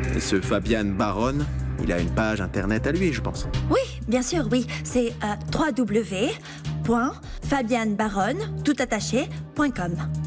Et ce Fabian Baron, il a une page internet à lui, je pense. Oui, bien sûr, oui. C'est www.fabianbaron, toutattaché.com.